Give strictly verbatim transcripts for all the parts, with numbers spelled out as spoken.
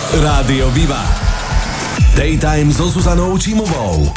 Rádio Viva. Daytime so Zuzanou Čímovou.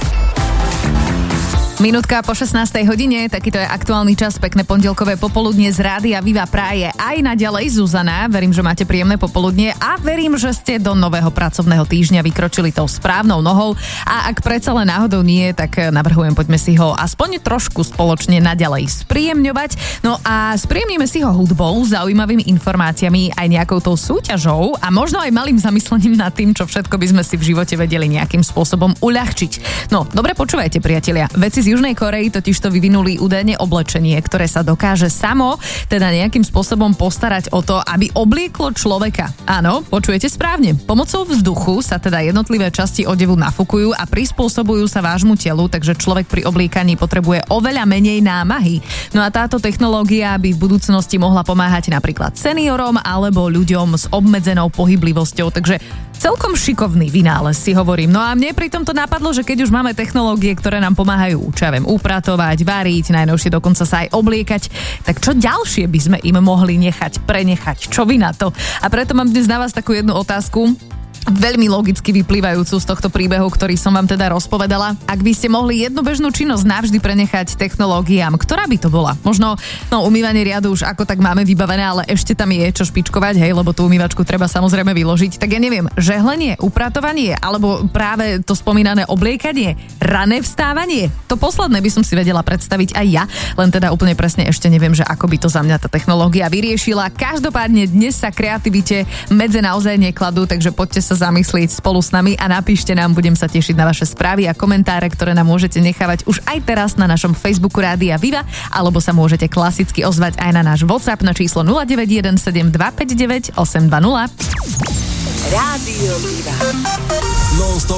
Minútka po šestnástej hodine, takýto je aktuálny čas, pekné pondelkové popoludnie z Rádia Viva praje aj naďalej Zuzana. Verím, že máte príjemné popoludnie a verím, že ste do nového pracovného týždňa vykročili tou správnou nohou a ak predsa len náhodou nie, tak navrhujem, poďme si ho aspoň trošku spoločne naďalej spríjemňovať. No a spríjemníme si ho hudbou, zaujímavými informáciami, aj nejakou tou súťažou a možno aj malým zamyslením nad tým, čo všetko by sme si v živote vedeli nejakým spôsobom uľahčiť. No, dobre počúvajte, priatelia. Veci z Južnej Korei totižto vyvinuli údajne oblečenie, ktoré sa dokáže samo, teda nejakým spôsobom postarať o to, aby oblieklo človeka. Áno, počujete správne. Pomocou vzduchu sa teda jednotlivé časti odevu nafúkujú a prispôsobujú sa vášmu telu, takže človek pri obliekaní potrebuje oveľa menej námahy. No a táto technológia by v budúcnosti mohla pomáhať napríklad seniorom alebo ľuďom s obmedzenou pohyblivosťou, takže celkom šikovný vynález, si hovorím. No a mne pri tomto napadlo, že keď už máme technológie, ktoré nám pomáhajú, čo ja viem, upratovať, variť, najnovšie dokonca sa aj obliekať, tak čo ďalšie by sme im mohli nechať, prenechať? Čo vy na to? A preto mám dnes na vás takú jednu otázku, veľmi logicky vyplývajúcu z tohto príbehu, ktorý som vám teda rozpovedala. Ak by ste mohli jednu bežnú činnosť navždy prenechať technológiám, ktorá by to bola? Možno, no umývanie riadu už ako tak máme vybavené, ale ešte tam je čo špičkovať, hej, lebo tú umývačku treba samozrejme vyložiť. Tak ja neviem, žehlenie, upratovanie, alebo práve to spomínané obliekanie, rané vstávanie. To posledné by som si vedela predstaviť aj ja, len teda úplne presne ešte neviem, že ako by to za mňa tá technológia vyriešila. Každopádne dnes sa kreativite medze naozaj nekladú, takže poďte sa zamyslieť spolu s nami a napíšte nám, budem sa tešiť na vaše správy a komentáre, ktoré nám môžete nechávať už aj teraz na našom Facebooku Rádia Viva, alebo sa môžete klasicky ozvať aj na náš WhatsApp na číslo nula deväť jeden sedem dva päť deväť osem dva nula. Rádio Viva. Non-stop